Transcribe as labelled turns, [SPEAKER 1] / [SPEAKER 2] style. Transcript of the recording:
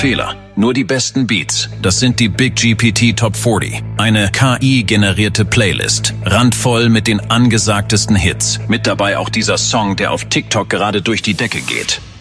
[SPEAKER 1] Fehler, nur die besten Beats. Das sind die Big GPT Top 40. Eine KI-generierte Playlist, randvoll mit den angesagtesten Hits. Mit dabei auch dieser Song, der auf TikTok gerade durch die Decke geht.